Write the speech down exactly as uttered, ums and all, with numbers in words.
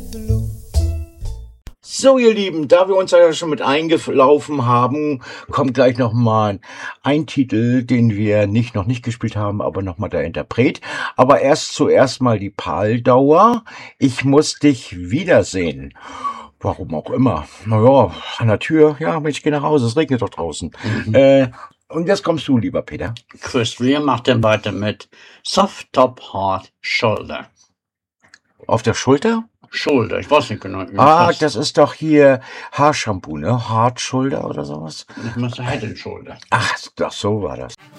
So, ihr Lieben, da wir uns ja schon mit eingelaufen haben, kommt gleich nochmal ein Titel, den wir nicht noch nicht gespielt haben, aber nochmal der Interpret. Aber erst zuerst mal die Paldauer. Ich muss dich wiedersehen. Warum auch immer. Naja, an der Tür, ja, Mensch, geh nach Hause, es regnet doch draußen. Mhm. Äh, und jetzt kommst du, lieber Peter. Chris Rea macht dann weiter mit Soft Top Hard Shoulder. Auf der Schulter? Shoulder, ich weiß nicht genau. Ah, das ist doch hier Haarshampoo, ne? Hard Shoulder oder sowas? Ich muss Head and Shoulder. Ach, doch, so war das.